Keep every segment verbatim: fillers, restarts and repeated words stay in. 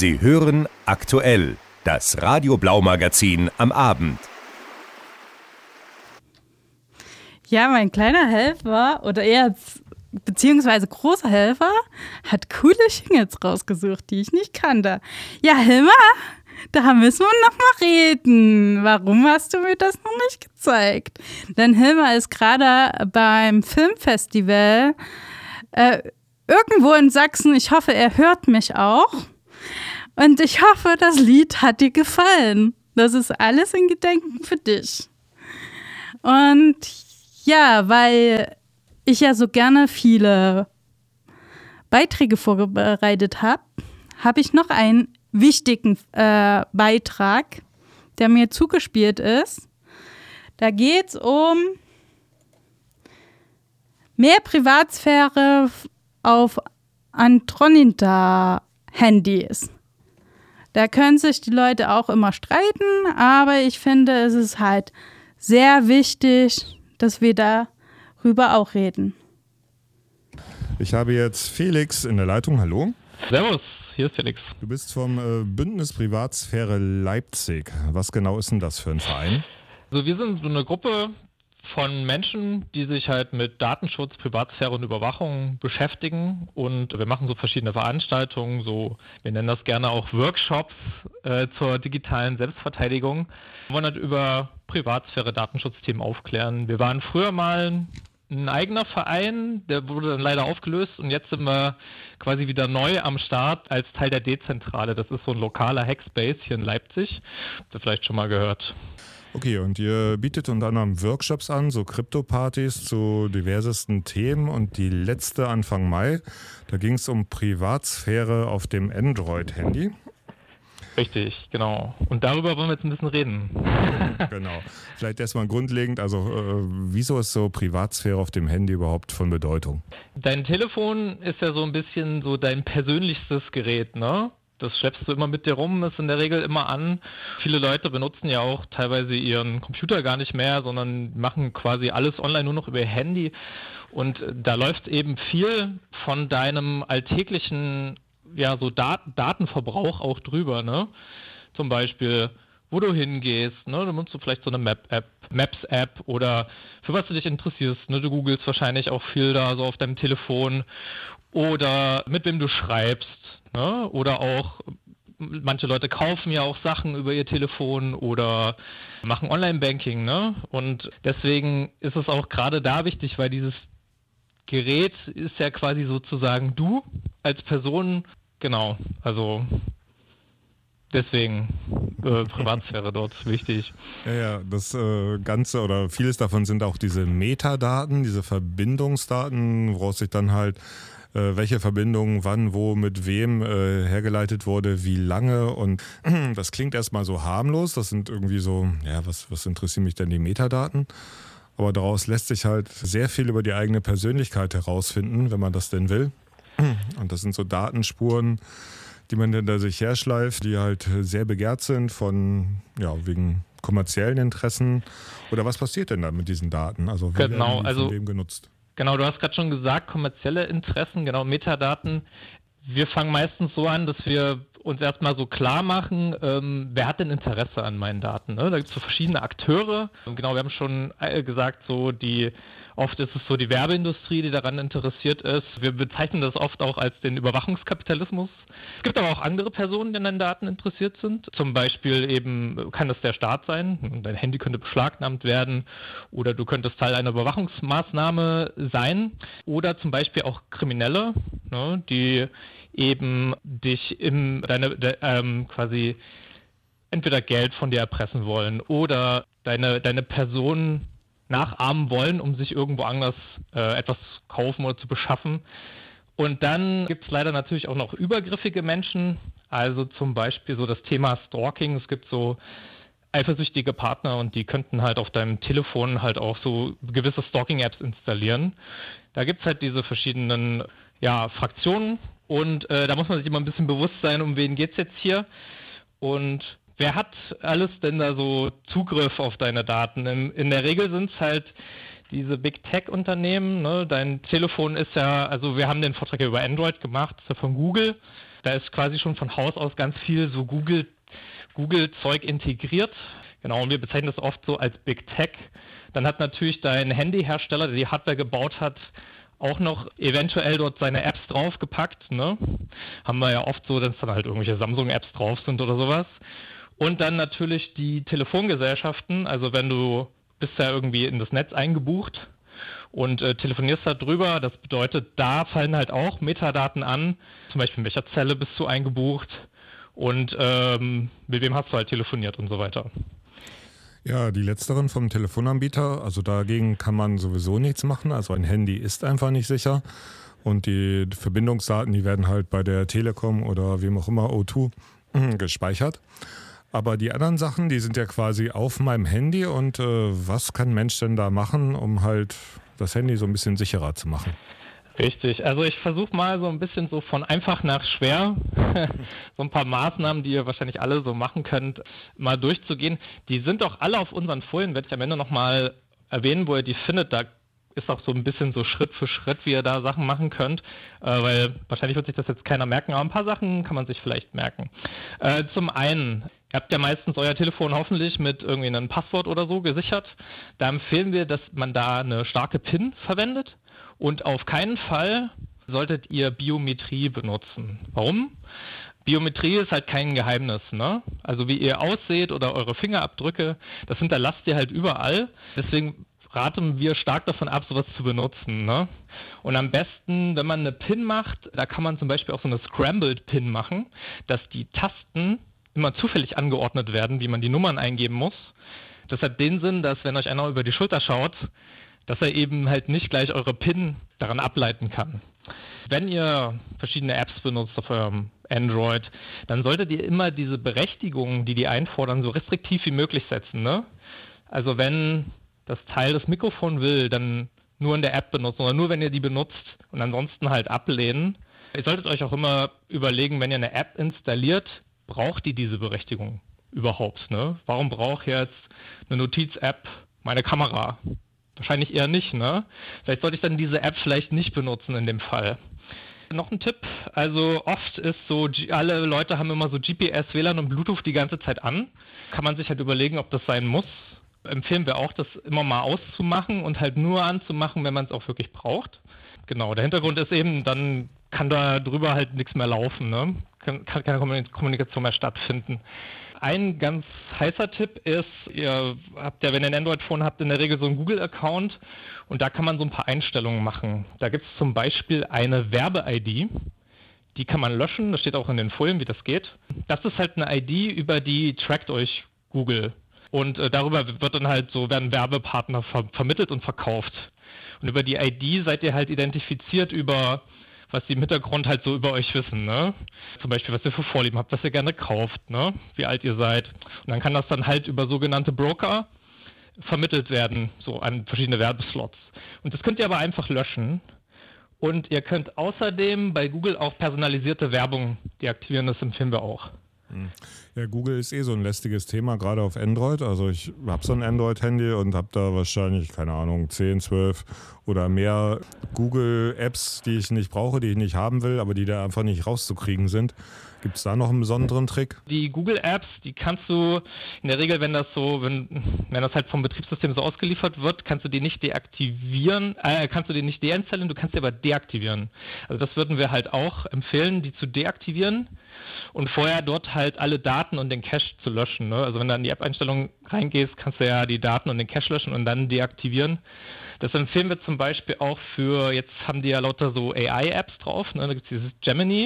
Sie hören aktuell das Radio Blau Magazin am Abend. Ja, mein kleiner Helfer oder eher beziehungsweise großer Helfer hat coole Jingles rausgesucht, die ich nicht kannte. Ja, Hilmar, da müssen wir noch mal reden. Warum hast du mir das noch nicht gezeigt? Denn Hilmar ist gerade beim Filmfestival äh, irgendwo in Sachsen. Ich hoffe, er hört mich auch. Und ich hoffe, das Lied hat dir gefallen. Das ist alles in Gedenken für dich. Und ja, weil ich ja so gerne viele Beiträge vorbereitet habe, habe ich noch einen wichtigen äh, Beitrag, der mir zugespielt ist. Da geht es um mehr Privatsphäre auf Android-Handys. Da können sich die Leute auch immer streiten, aber ich finde, es ist halt sehr wichtig, dass wir darüber auch reden. Ich habe jetzt Felix in der Leitung. Hallo. Servus, hier ist Felix. Du bist vom äh, Bündnis Privatsphäre Leipzig. Was genau ist denn das für ein Verein? Also wir sind so eine Gruppe von Menschen, die sich halt mit Datenschutz, Privatsphäre und Überwachung beschäftigen, und wir machen so verschiedene Veranstaltungen, so, wir nennen das gerne auch Workshops äh, zur digitalen Selbstverteidigung. Wir wollen halt über Privatsphäre, Datenschutzthemen aufklären. Wir waren früher mal ein eigener Verein, der wurde dann leider aufgelöst, und jetzt sind wir quasi wieder neu am Start als Teil der D-Zentrale. Das ist so ein lokaler Hackspace hier in Leipzig. Habt ihr vielleicht schon mal gehört. Okay, und ihr bietet unter anderem Workshops an, so Krypto-Partys zu diversesten Themen, und die letzte Anfang Mai, da ging es um Privatsphäre auf dem Android-Handy. Richtig, genau. Und darüber wollen wir jetzt ein bisschen reden. Genau. Vielleicht erstmal grundlegend, also äh, wieso ist so Privatsphäre auf dem Handy überhaupt von Bedeutung? Dein Telefon ist ja so ein bisschen so dein persönlichstes Gerät, ne? Das schleppst du immer mit dir rum, ist in der Regel immer an. Viele Leute benutzen ja auch teilweise ihren Computer gar nicht mehr, sondern machen quasi alles online nur noch über ihr Handy. Und da läuft eben viel von deinem alltäglichen, ja, so Dat- Datenverbrauch auch drüber, ne? Zum Beispiel, wo du hingehst, ne? Du nutzt du vielleicht so eine Map-App, Maps-App, oder für was du dich interessierst, ne? Du googelst wahrscheinlich auch viel da so auf deinem Telefon, oder mit wem du schreibst, ne? Oder auch, manche Leute kaufen ja auch Sachen über ihr Telefon oder machen Online-Banking, ne? Und deswegen ist es auch gerade da wichtig, weil dieses Gerät ist ja quasi sozusagen du als Person, genau, also deswegen äh, Privatsphäre dort wichtig. Ja, ja, das äh, Ganze oder vieles davon sind auch diese Metadaten, diese Verbindungsdaten, woraus sich dann halt äh, welche Verbindung wann, wo, mit wem äh, hergeleitet wurde, wie lange, und das klingt erstmal so harmlos, das sind irgendwie so, ja, was, was interessieren mich denn die Metadaten? Aber daraus lässt sich halt sehr viel über die eigene Persönlichkeit herausfinden, wenn man das denn will. Und das sind so Datenspuren, die man dann da sich herschleift, die halt sehr begehrt sind von, ja, wegen kommerziellen Interessen. Oder was passiert denn da mit diesen Daten? Also wie genau, werden die also, von wem genutzt? Genau, du hast gerade schon gesagt, kommerzielle Interessen, genau, Metadaten. Wir fangen meistens so an, dass wir uns erstmal so klar machen, ähm, wer hat denn Interesse an meinen Daten? Ne? Da gibt es so verschiedene Akteure. Und genau, wir haben schon gesagt, so die oft ist es so die Werbeindustrie, die daran interessiert ist. Wir bezeichnen das oft auch als den Überwachungskapitalismus. Es gibt aber auch andere Personen, die an deinen Daten interessiert sind. Zum Beispiel eben kann das der Staat sein. Dein Handy könnte beschlagnahmt werden, oder du könntest Teil einer Überwachungsmaßnahme sein. Oder zum Beispiel auch Kriminelle, ne, die eben dich im deine de, ähm, quasi entweder Geld von dir erpressen wollen oder deine deine Person nachahmen wollen, um sich irgendwo anders äh, etwas zu kaufen oder zu beschaffen. Und dann gibt es leider natürlich auch noch übergriffige Menschen, also zum Beispiel so das Thema Stalking. Es gibt so eifersüchtige Partner, und die könnten halt auf deinem Telefon halt auch so gewisse Stalking-Apps installieren. Da gibt es halt diese verschiedenen, ja, Fraktionen, und äh, da muss man sich immer ein bisschen bewusst sein, um wen geht es jetzt hier. Und wer hat alles denn da so Zugriff auf deine Daten? In, in der Regel sind es halt diese Big Tech-Unternehmen, ne? Dein Telefon ist ja, also wir haben den Vortrag ja über Android gemacht, ist ja von Google. Da ist quasi schon von Haus aus ganz viel so Google, Google-Zeug integriert. Genau, und wir bezeichnen das oft so als Big Tech. Dann hat natürlich dein Handyhersteller, der die Hardware gebaut hat, auch noch eventuell dort seine Apps draufgepackt, ne? Haben wir ja oft so, dass dann halt irgendwelche Samsung-Apps drauf sind oder sowas. Und dann natürlich die Telefongesellschaften, also wenn du bist ja irgendwie in das Netz eingebucht und äh, telefonierst da drüber, das bedeutet, da fallen halt auch Metadaten an, zum Beispiel in welcher Zelle bist du eingebucht und ähm, mit wem hast du halt telefoniert und so weiter. Ja, die letzteren vom Telefonanbieter, also dagegen kann man sowieso nichts machen. Also ein Handy ist einfach nicht sicher und die Verbindungsdaten, die werden halt bei der Telekom oder wem auch immer O zwei gespeichert. Aber die anderen Sachen, die sind ja quasi auf meinem Handy und äh, was kann ein Mensch denn da machen, um halt das Handy so ein bisschen sicherer zu machen? Richtig, also ich versuche mal so ein bisschen so von einfach nach schwer, so ein paar Maßnahmen, die ihr wahrscheinlich alle so machen könnt, mal durchzugehen. Die sind doch alle auf unseren Folien, werde ich am Ende nochmal erwähnen, wo ihr die findet. Da ist auch so ein bisschen so Schritt für Schritt, wie ihr da Sachen machen könnt, äh, weil wahrscheinlich wird sich das jetzt keiner merken, aber ein paar Sachen kann man sich vielleicht merken. Äh, zum einen, ihr habt ja meistens euer Telefon hoffentlich mit irgendwie einem Passwort oder so gesichert. Da empfehlen wir, dass man da eine starke PIN verwendet. Und auf keinen Fall solltet ihr Biometrie benutzen. Warum? Biometrie ist halt kein Geheimnis, ne? Also wie ihr ausseht oder eure Fingerabdrücke, das hinterlasst ihr halt überall. Deswegen raten wir stark davon ab, sowas zu benutzen, ne? Und am besten, wenn man eine PIN macht, da kann man zum Beispiel auch so eine Scrambled PIN machen, dass die Tasten immer zufällig angeordnet werden, wie man die Nummern eingeben muss. Das hat den Sinn, dass wenn euch einer über die Schulter schaut, dass er eben halt nicht gleich eure PIN daran ableiten kann. Wenn ihr verschiedene Apps benutzt auf eurem Android, dann solltet ihr immer diese Berechtigungen, die die einfordern, so restriktiv wie möglich setzen, ne? Also wenn das Teil das Mikrofon will, dann nur in der App benutzen oder nur wenn ihr die benutzt und ansonsten halt ablehnen. Ihr solltet euch auch immer überlegen, wenn ihr eine App installiert, braucht die diese Berechtigung überhaupt, ne? Warum braucht jetzt eine Notiz-App meine Kamera? Wahrscheinlich eher nicht, ne? Vielleicht sollte ich dann diese App vielleicht nicht benutzen in dem Fall. Noch ein Tipp, also oft ist so, alle Leute haben immer so G P S, W L A N und Bluetooth die ganze Zeit an. Kann man sich halt überlegen, ob das sein muss. Empfehlen wir auch, das immer mal auszumachen und halt nur anzumachen, wenn man es auch wirklich braucht. Genau, der Hintergrund ist eben, dann kann da drüber halt nichts mehr laufen, ne? Kann, kann keine Kommunikation mehr stattfinden. Ein ganz heißer Tipp ist, ihr habt ja, wenn ihr ein Android-Phone habt, in der Regel so einen Google-Account und da kann man so ein paar Einstellungen machen. Da gibt es zum Beispiel eine Werbe-I D, die kann man löschen, das steht auch in den Folien, wie das geht. Das ist halt eine I D, über die trackt euch Google und äh, darüber wird dann halt so, werden Werbepartner ver- vermittelt und verkauft. Und über die I D seid ihr halt identifiziert über was die im Hintergrund halt so über euch wissen, ne? Zum Beispiel, was ihr für Vorlieben habt, was ihr gerne kauft, ne? Wie alt ihr seid. Und dann kann das dann halt über sogenannte Broker vermittelt werden, so an verschiedene Werbeslots. Und das könnt ihr aber einfach löschen. Und ihr könnt außerdem bei Google auch personalisierte Werbung deaktivieren, das empfehlen wir auch. Ja, Google ist eh so ein lästiges Thema, gerade auf Android. Also ich habe so ein Android-Handy und habe da wahrscheinlich, keine Ahnung, zehn, zwölf oder mehr Google-Apps, die ich nicht brauche, die ich nicht haben will, aber die da einfach nicht rauszukriegen sind. Gibt es da noch einen besonderen Trick? Die Google-Apps, die kannst du in der Regel, wenn das so, wenn, wenn das halt vom Betriebssystem so ausgeliefert wird, kannst du die nicht deaktivieren, äh, kannst du die nicht deinstallieren, du kannst sie aber deaktivieren. Also das würden wir halt auch empfehlen, die zu deaktivieren und vorher dort halt alle Daten und den Cache zu löschen, ne? Also wenn du in die App-Einstellung reingehst, kannst du ja die Daten und den Cache löschen und dann deaktivieren. Das empfehlen wir zum Beispiel auch für, jetzt haben die ja lauter so A I-Apps drauf, ne? Da gibt es dieses Gemini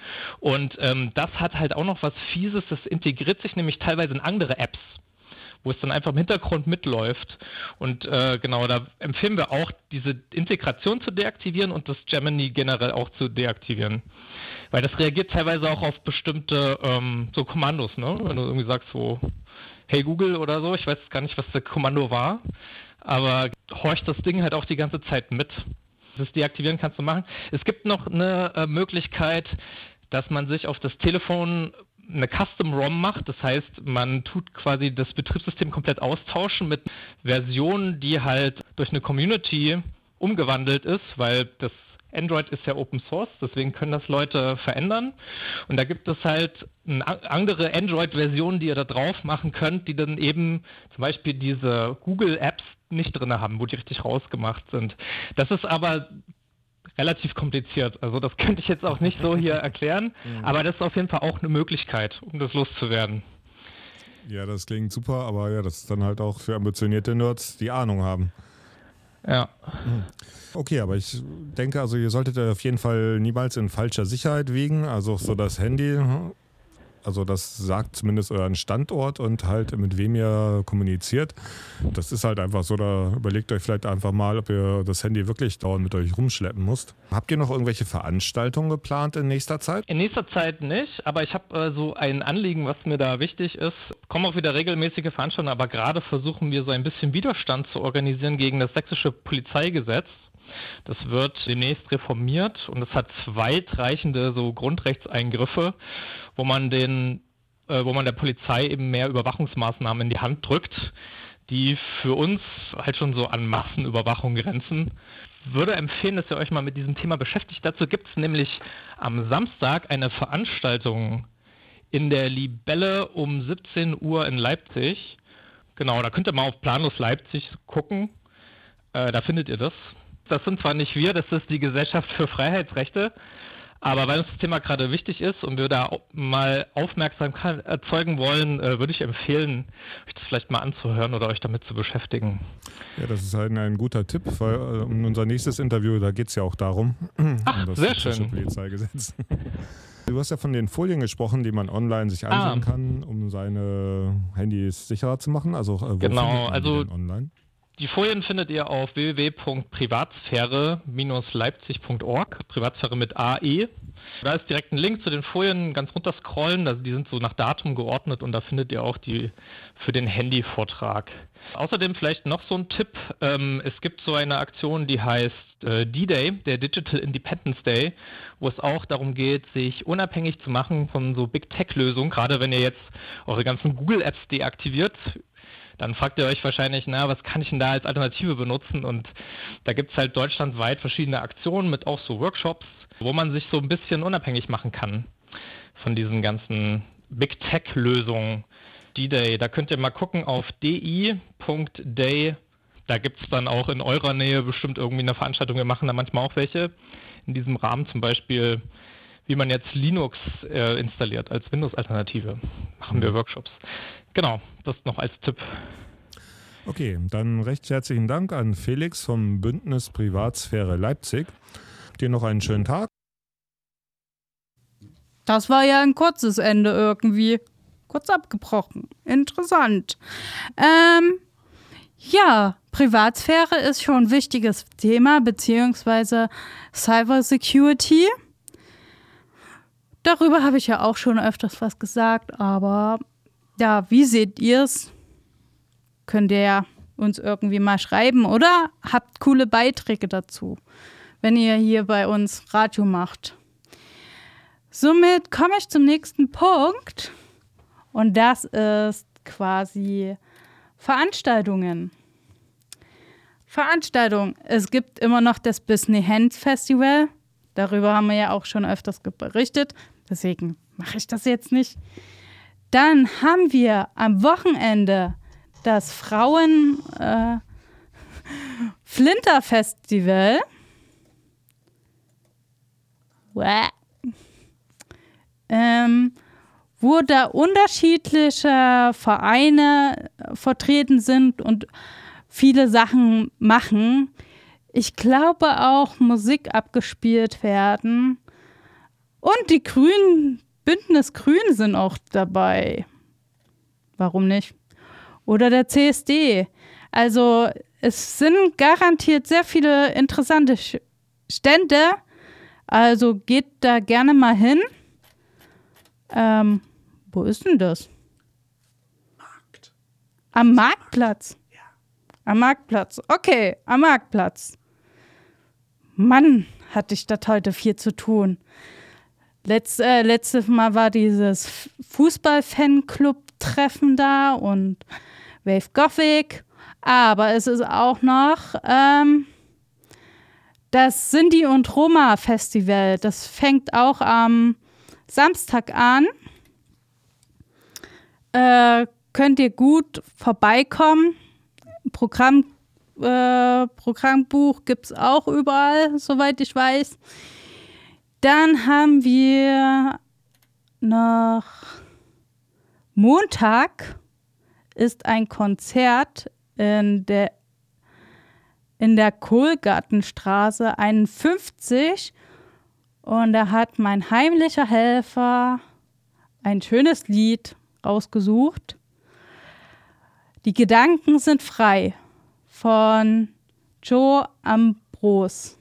und ähm, das hat halt auch noch was Fieses, das integriert sich nämlich teilweise in andere Apps, wo es dann einfach im Hintergrund mitläuft und äh, genau, da empfehlen wir auch, diese Integration zu deaktivieren und das Gemini generell auch zu deaktivieren, weil das reagiert teilweise auch auf bestimmte ähm, so Kommandos, ne? Wenn du irgendwie sagst so, hey Google oder so, ich weiß gar nicht, was das Kommando war, aber horcht das Ding halt auch die ganze Zeit mit. Das Deaktivieren kannst du machen. Es gibt noch eine äh, Möglichkeit, dass man sich auf das Telefon eine Custom-ROM macht. Das heißt, man tut quasi das Betriebssystem komplett austauschen mit Versionen, die halt durch eine Community umgewandelt ist, weil das Android ist ja Open Source, deswegen können das Leute verändern. Und da gibt es halt andere Android-Versionen, die ihr da drauf machen könnt, die dann eben zum Beispiel diese Google-Apps nicht drin haben, wo die richtig rausgemacht sind. Das ist aber relativ kompliziert. Also das könnte ich jetzt auch nicht so hier erklären, aber das ist auf jeden Fall auch eine Möglichkeit, um das loszuwerden. Ja, das klingt super, aber ja, das ist dann halt auch für ambitionierte Nerds, die Ahnung haben. Ja. Okay, aber ich denke, also ihr solltet auf jeden Fall niemals in falscher Sicherheit wiegen. Also so das Handy, also das sagt zumindest euren Standort und halt mit wem ihr kommuniziert. Das ist halt einfach so, da überlegt euch vielleicht einfach mal, ob ihr das Handy wirklich dauernd mit euch rumschleppen müsst. Habt ihr noch irgendwelche Veranstaltungen geplant in nächster Zeit? In nächster Zeit nicht, aber ich habe äh, so ein Anliegen, was mir da wichtig ist. Kommen auch wieder regelmäßige Veranstaltungen, aber gerade versuchen wir so ein bisschen Widerstand zu organisieren gegen das sächsische Polizeigesetz. Das wird demnächst reformiert und es hat weitreichende so Grundrechtseingriffe, wo man den, äh, wo man der Polizei eben mehr Überwachungsmaßnahmen in die Hand drückt, die für uns halt schon so an Massenüberwachung grenzen. Würde empfehlen, dass ihr euch mal mit diesem Thema beschäftigt. Dazu gibt es nämlich am Samstag eine Veranstaltung in der Libelle um siebzehn Uhr in Leipzig. Genau, da könnt ihr mal auf Planlos Leipzig gucken. Äh, da findet ihr das. Das sind zwar nicht wir, das ist die Gesellschaft für Freiheitsrechte, aber weil uns das Thema gerade wichtig ist und wir da mal Aufmerksamkeit erzeugen wollen, äh, würde ich empfehlen, euch das vielleicht mal anzuhören oder euch damit zu beschäftigen. Ja, das ist halt ein guter Tipp, weil äh, um unser nächstes Interview, da geht es ja auch darum, Ach, um das sehr schön. Polizeigesetz. Du hast ja von den Folien gesprochen, die man online sich ansehen ah. kann, um seine Handys sicherer zu machen. Also äh, wo genau, findet man also die denn online? Die Folien findet ihr auf w w w punkt privatsphäre Bindestrich leipzig punkt org, Privatsphäre mit A E. Da ist direkt ein Link zu den Folien, ganz runter scrollen, also die sind so nach Datum geordnet und da findet ihr auch die für den Handyvortrag. Außerdem vielleicht noch so ein Tipp, ähm, es gibt so eine Aktion, die heißt äh, D-Day, der Digital Independence Day, wo es auch darum geht, sich unabhängig zu machen von so Big-Tech-Lösungen, gerade wenn ihr jetzt eure ganzen Google-Apps deaktiviert. Dann fragt ihr euch wahrscheinlich, na, was kann ich denn da als Alternative benutzen? Und da gibt es halt deutschlandweit verschiedene Aktionen mit auch so Workshops, wo man sich so ein bisschen unabhängig machen kann von diesen ganzen Big-Tech-Lösungen. D-Day, da könnt ihr mal gucken auf d i punkt day. Da gibt es dann auch in eurer Nähe bestimmt irgendwie eine Veranstaltung. Wir machen da manchmal auch welche in diesem Rahmen, zum Beispiel, wie man jetzt Linux äh, installiert als Windows-Alternative. Machen wir Workshops. Genau, das noch als Tipp. Okay, dann recht herzlichen Dank an Felix vom Bündnis Privatsphäre Leipzig. Dir noch einen schönen Tag. Das war ja ein kurzes Ende irgendwie. Kurz abgebrochen. Interessant. Ähm, ja, Privatsphäre ist schon ein wichtiges Thema, beziehungsweise Cybersecurity. Darüber habe ich ja auch schon öfters was gesagt, aber ja, wie seht ihr es? Könnt ihr ja uns irgendwie mal schreiben oder habt coole Beiträge dazu, wenn ihr hier bei uns Radio macht. Somit komme ich zum nächsten Punkt und das ist quasi Veranstaltungen. Veranstaltungen. Es gibt immer noch das Disney Hand Festival. Darüber haben wir ja auch schon öfters berichtet. Deswegen mache ich das jetzt nicht. Dann haben wir am Wochenende das Frauen äh, Flinter Festival. Ähm, wo da unterschiedliche Vereine vertreten sind und viele Sachen machen. Ich glaube auch Musik abgespielt werden. Und die Grünen, Bündnis Grün sind auch dabei. Warum nicht? Oder der C S D. Also es sind garantiert sehr viele interessante Stände. Also geht da gerne mal hin. Ähm, wo ist denn das? Markt. Am Marktplatz? Ja. Am Marktplatz. Okay, am Marktplatz. Mann, hatte ich das heute viel zu tun. Letz, äh, letztes Mal war dieses Fußball-Fanclub-Treffen da und Wave Gothic. Aber es ist auch noch ähm, Das Sinti und Roma Festival, das fängt auch am Samstag an. Äh, könnt ihr gut vorbeikommen. Programm, äh, Programmbuch gibt es auch überall, soweit ich weiß. Dann haben wir noch Montag ist ein Konzert in der in der Kohlgartenstraße einundfünfzig und da hat mein heimlicher Helfer ein schönes Lied rausgesucht. Die Gedanken sind frei von Joe Ambros.